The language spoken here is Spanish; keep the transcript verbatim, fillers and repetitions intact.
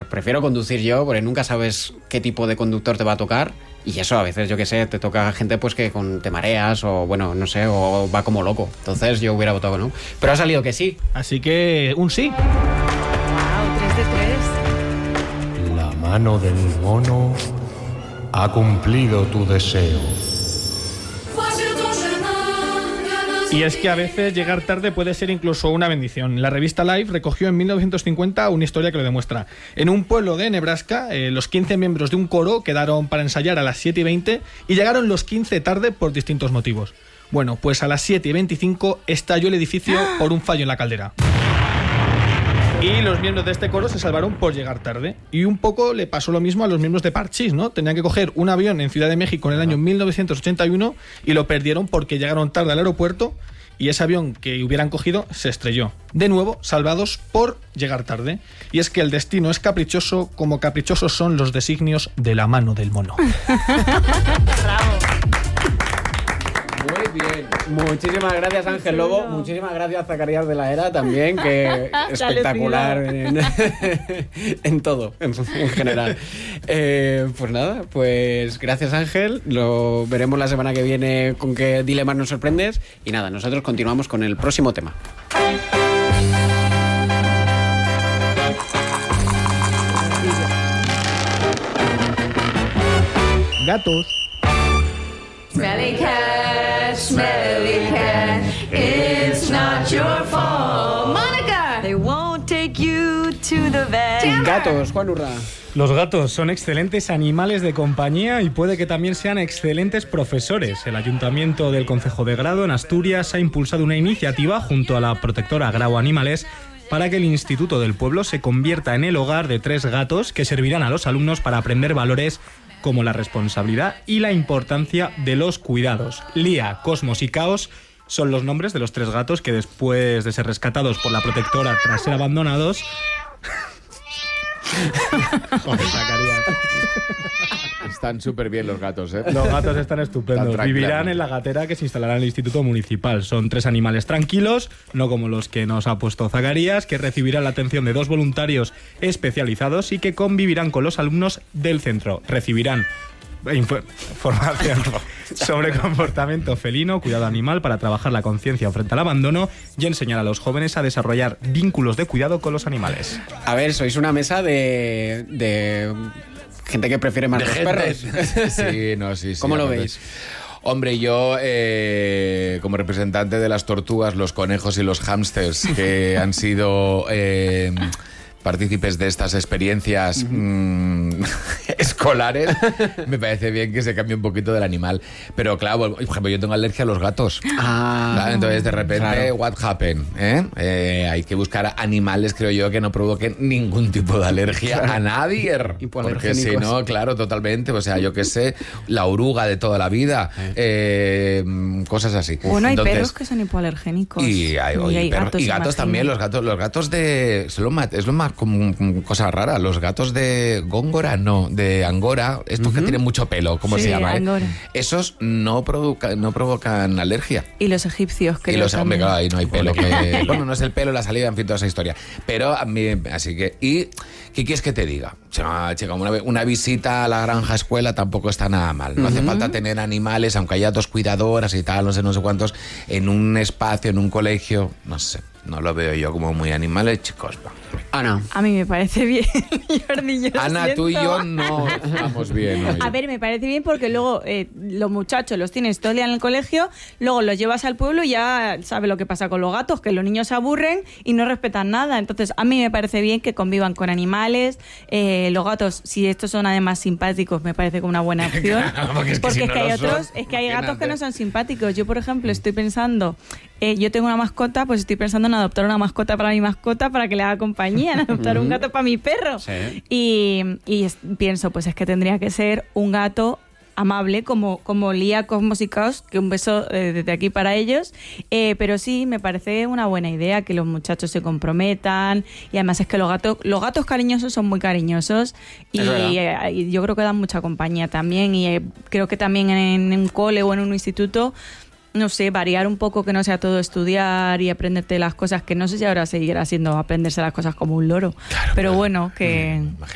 prefiero conducir yo, porque nunca sabes qué tipo de conductor te va a tocar. Y eso, a veces, yo qué sé, te toca gente pues que con, te mareas o, bueno, no sé, o va como loco. Entonces yo hubiera votado no. Pero ha salido que sí. Así que, un sí. Wow, tres de tres. La mano del mono ha cumplido tu deseo. Y es que a veces llegar tarde puede ser incluso una bendición. La revista Life recogió en mil novecientos cincuenta una historia que lo demuestra. En un pueblo de Nebraska, eh, los quince miembros de un coro quedaron para ensayar a las siete y veinte y llegaron los quince tarde por distintos motivos. Bueno, pues a las siete y veinticinco estalló el edificio por un fallo en la caldera. Y los miembros de este coro se salvaron por llegar tarde. Y un poco le pasó lo mismo a los miembros de Parchís, ¿no? Tenían que coger un avión en Ciudad de México en el año mil novecientos ochenta y uno y lo perdieron porque llegaron tarde al aeropuerto y ese avión que hubieran cogido se estrelló. De nuevo, salvados por llegar tarde. Y es que el destino es caprichoso, como caprichosos son los designios de la mano del mono. Bravo. Muy bien. Muchísimas gracias, Ángel Lobo. Muchísimas gracias, Zacarías de la Era, también, que espectacular en, en todo, en, en general. Eh, pues nada, pues gracias, Ángel. Lo veremos la semana que viene con qué dilemas nos sorprendes. Y nada, nosotros continuamos con el próximo tema. Gatos. Smelly cat, smelly cat, it's not your fault. Monica! They won't take you to the vet. Gatos, Juan Urra. Los gatos son excelentes animales de compañía y puede que también sean excelentes profesores. El Ayuntamiento del Concejo de Grado, en Asturias, ha impulsado una iniciativa junto a la protectora Grau Animales para que el Instituto del Pueblo se convierta en el hogar de tres gatos que servirán a los alumnos para aprender valores como la responsabilidad y la importancia de los cuidados. Lía, Cosmos y Caos son los nombres de los tres gatos que, después de ser rescatados por la protectora tras ser abandonados... Joder, Zacarías. Están súper bien los gatos, ¿eh? Los gatos están estupendos. Están Vivirán en la gatera que se instalará en el Instituto Municipal. Son tres animales tranquilos, no como los que nos ha puesto Zacarías, que recibirán la atención de dos voluntarios especializados y que convivirán con los alumnos del centro. Recibirán Info- formación sobre comportamiento felino, cuidado animal para trabajar la conciencia frente al abandono y enseñar a los jóvenes a desarrollar vínculos de cuidado con los animales. A ver, sois una mesa de, de gente que prefiere más De los gente. perros. Sí, no, sí, sí. ¿Cómo lo aparte. veis? Hombre, yo eh, como representante de las tortugas, los conejos y los hámsters que han sido eh, partícipes de estas experiencias mmm, escolares, me parece bien que se cambie un poquito del animal. Pero claro, por ejemplo, yo tengo alergia a los gatos. Ah, Claro, entonces de repente, claro. what happened? ¿Eh? Eh, hay que buscar animales, creo yo, que no provoquen ningún tipo de alergia a nadie. Porque si no, claro, totalmente. O sea, yo qué sé, la oruga de toda la vida, eh, cosas así. Bueno, hay Entonces, perros que son hipoalergénicos. y hay, Y oye, hay perros- gatos, y gatos imagino. también, los gatos, los gatos de... Es lo más, es lo más como, como cosa rara, los gatos de Góngora, no, de Angora, estos uh-huh. que tienen mucho pelo, ¿cómo Sí, se llama? Angora. Eh? Esos no, provoca, no provocan alergia. Y los egipcios, creo. Y los hombre, también. claro, ahí no hay pelo. Que, bueno, no es el pelo, la salida, en fin, toda esa historia. Pero a mí, así que... ¿Y qué quieres que te diga? Chica, chica, una, una visita a la granja escuela tampoco está nada mal. No uh-huh. hace falta tener animales, aunque haya dos cuidadoras y tal, no sé, no sé cuántos, en un espacio, en un colegio, no sé. No lo veo yo como muy animales, chicos. Ana. A mí me parece bien, Jordi, yo Ana, siento. tú y yo no estamos bien hoy. A ver, me parece bien porque luego eh, los muchachos los tienes todo el día en el colegio, luego los llevas al pueblo y ya sabes lo que pasa con los gatos, que los niños se aburren y no respetan nada. Entonces, a mí me parece bien que convivan con animales. Eh, los gatos, si estos son además simpáticos, me parece como una buena opción. Claro, porque es que, porque si es no que hay lo otros, son, es que hay ¿qué gatos que no nace? son simpáticos. Yo, por ejemplo, estoy pensando, eh, yo tengo una mascota, pues estoy pensando en adoptar una mascota para mi mascota para que le haga compañía, en adoptar un gato para mi perro. Sí. Y, y es- pienso, pues es que tendría que ser un gato amable como, como Lía, Cosmos y Caos, que un beso eh, desde aquí para ellos. Eh, pero sí, me parece una buena idea que los muchachos se comprometan y además es que los gatos, los gatos cariñosos son muy cariñosos y, Es verdad. eh, y yo creo que dan mucha compañía también y eh, creo que también en, en un cole o en un instituto, no sé, variar un poco, que no sea todo estudiar y aprenderte las cosas, que no sé si ahora seguirá siendo aprenderse las cosas como un loro. Claro, pero claro. bueno, que... Imagínate.